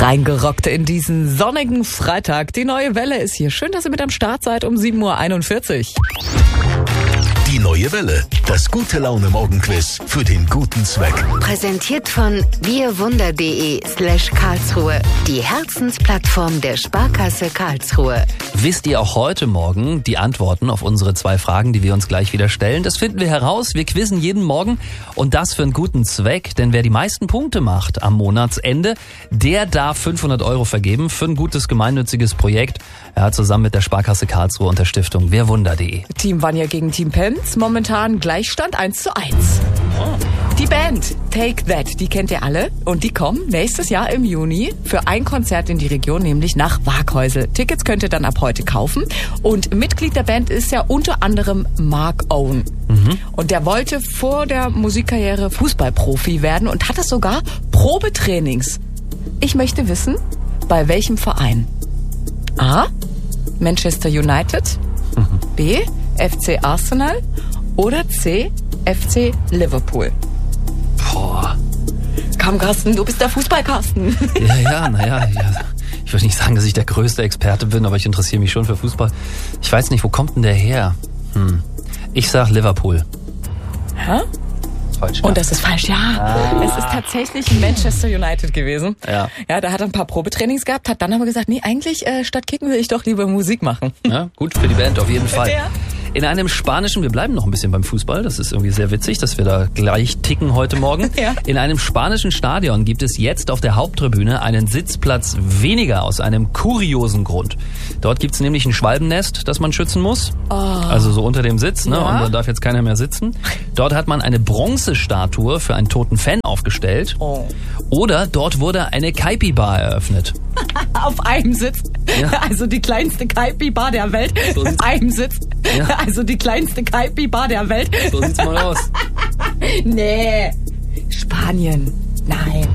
Reingerockt in diesen sonnigen Freitag. Die neue Welle ist hier. Schön, dass ihr mit am Start seid um 7.41 Uhr. Die neue Welle, das Gute-Laune-Morgenquiz für den guten Zweck. Präsentiert von wirwunder.de/Karlsruhe, die Herzensplattform der Sparkasse Karlsruhe. Wisst ihr auch heute Morgen die Antworten auf unsere 2 Fragen, die wir uns gleich wieder stellen? Das finden wir heraus. Wir quizzen jeden Morgen und das für einen guten Zweck. Denn wer die meisten Punkte macht am Monatsende, der darf 500 € vergeben für ein gutes gemeinnütziges Projekt. Er hat zusammen mit der Sparkasse Karlsruhe und der Stiftung wirwunder.de. Team Vanja gegen Team Penz. Momentan Gleichstand 1:1. Die Band Take That, die kennt ihr alle. Und die kommen nächstes Jahr im Juni für ein Konzert in die Region, nämlich nach Waaghäusel. Tickets könnt ihr dann ab heute kaufen. Und Mitglied der Band ist ja unter anderem Mark Owen. Und der wollte vor der Musikkarriere Fußballprofi werden und hatte sogar Probetrainings. Ich möchte wissen, bei welchem Verein? A. Manchester United. B. FC Arsenal. Oder C. FC Liverpool. Boah. Komm, Carsten, du bist der Fußballcarsten. Ja. Ich würde nicht sagen, dass ich der größte Experte bin, aber ich interessiere mich schon für Fußball. Ich weiß nicht, wo kommt denn der her? Ich sag Liverpool. Hä? Falsch. Und das ist falsch, ja. Es ist tatsächlich Manchester United gewesen. Ja. Ja, da hat er ein paar Probetrainings gehabt, hat dann aber gesagt, nee, eigentlich statt Kicken will ich doch lieber Musik machen. Ja, gut für die Band auf jeden Fall. Ja. In einem spanischen, wir bleiben noch ein bisschen beim Fußball, das ist irgendwie sehr witzig, dass wir da gleich ticken heute Morgen. Ja. In einem spanischen Stadion gibt es jetzt auf der Haupttribüne einen Sitzplatz weniger aus einem kuriosen Grund. Dort gibt es nämlich ein Schwalbennest, das man schützen muss, also so unter dem Sitz, ne? Ja. Und da darf jetzt keiner mehr sitzen. Dort hat man eine Bronzestatue für einen toten Fan aufgestellt. Oder dort wurde eine Kaipi-Bar eröffnet. Auf einem Sitz. Ja. Also die kleinste Kaipi-Bar der Welt. So Auf sieht's- einem Sitz. Ja. Also die kleinste Kaipi-Bar der Welt. So sieht's mal aus. Nee. Spanien. Nein.